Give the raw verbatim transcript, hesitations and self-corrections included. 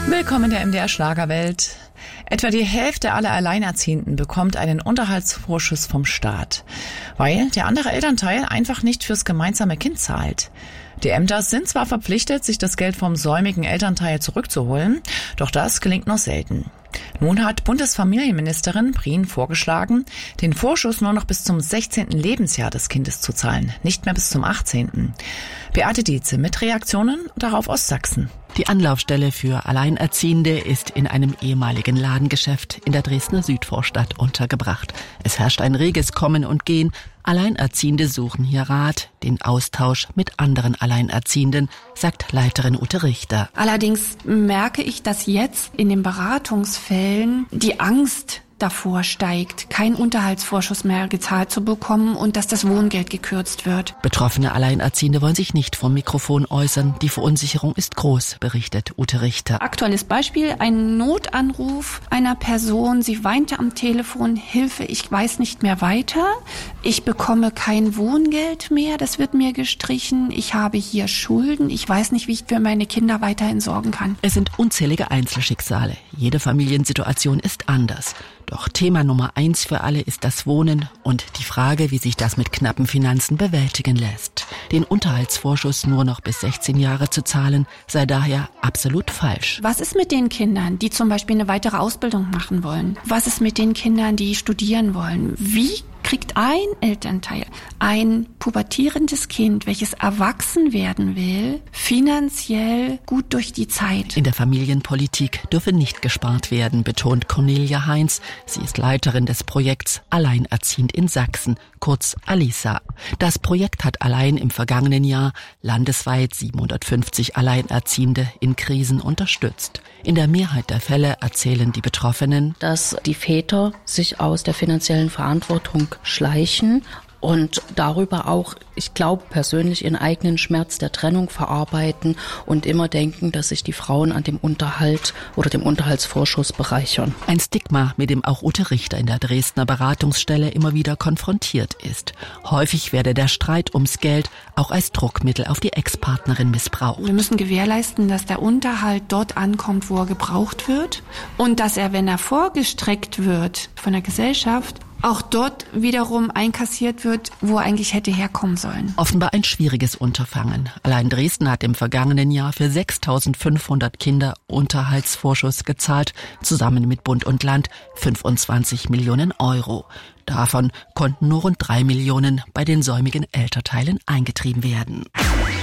Willkommen in der M D R Schlagerwelt. Etwa die Hälfte aller Alleinerziehenden bekommt einen Unterhaltsvorschuss vom Staat, weil der andere Elternteil einfach nicht fürs gemeinsame Kind zahlt. Die Ämter sind zwar verpflichtet, sich das Geld vom säumigen Elternteil zurückzuholen, doch das gelingt nur selten. Nun hat Bundesfamilienministerin Prien vorgeschlagen, den Vorschuss nur noch bis zum sechzehnten Lebensjahr des Kindes zu zahlen, nicht mehr bis zum achtzehnten Beate Dietze mit Reaktionen darauf aus Sachsen. Die Anlaufstelle für Alleinerziehende ist in einem ehemaligen Ladengeschäft in der Dresdner Südvorstadt untergebracht. Es herrscht ein reges Kommen und Gehen. Alleinerziehende suchen hier Rat, den Austausch mit anderen Alleinerziehenden, sagt Leiterin Ute Richter. Allerdings merke ich, dass jetzt in den Beratungsfällen die Angst davor steigt, keinen Unterhaltsvorschuss mehr gezahlt zu bekommen und dass das Wohngeld gekürzt wird. Betroffene Alleinerziehende wollen sich nicht vom Mikrofon äußern. Die Verunsicherung ist groß, berichtet Ute Richter. Aktuelles Beispiel, ein Notanruf einer Person, sie weinte am Telefon, Hilfe, ich weiß nicht mehr weiter, ich bekomme kein Wohngeld mehr, das wird mir gestrichen, ich habe hier Schulden, ich weiß nicht, wie ich für meine Kinder weiterhin sorgen kann. Es sind unzählige Einzelschicksale. Jede Familiensituation ist anders. Doch Thema Nummer eins für alle ist das Wohnen und die Frage, wie sich das mit knappen Finanzen bewältigen lässt. Den Unterhaltsvorschuss nur noch bis sechzehn Jahre zu zahlen, sei daher absolut falsch. Was ist mit den Kindern, die zum Beispiel eine weitere Ausbildung machen wollen? Was ist mit den Kindern, die studieren wollen? Wie kriegt ein Elternteil, ein pubertierendes Kind, welches erwachsen werden will, finanziell gut durch die Zeit? In der Familienpolitik dürfe nicht gespart werden, betont Cornelia Heinz. Sie ist Leiterin des Projekts Alleinerziehend in Sachsen, kurz ALISA. Das Projekt hat allein im vergangenen Jahr landesweit siebenhundertfünfzig Alleinerziehende in Krisen unterstützt. In der Mehrheit der Fälle erzählen die Betroffenen, dass die Väter sich aus der finanziellen Verantwortung schleichen und darüber auch, ich glaube persönlich, ihren eigenen Schmerz der Trennung verarbeiten und immer denken, dass sich die Frauen an dem Unterhalt oder dem Unterhaltsvorschuss bereichern. Ein Stigma, mit dem auch Ute Richter in der Dresdner Beratungsstelle immer wieder konfrontiert ist. Häufig werde der Streit ums Geld auch als Druckmittel auf die Ex-Partnerin missbraucht. Wir müssen gewährleisten, dass der Unterhalt dort ankommt, wo er gebraucht wird und dass er, wenn er vorgestreckt wird von der Gesellschaft, auch dort wiederum einkassiert wird, wo er eigentlich hätte herkommen sollen. Offenbar ein schwieriges Unterfangen. Allein Dresden hat im vergangenen Jahr für sechstausendfünfhundert Kinder Unterhaltsvorschuss gezahlt, zusammen mit Bund und Land fünfundzwanzig Millionen Euro. Davon konnten nur rund drei Millionen bei den säumigen Elternteilen eingetrieben werden.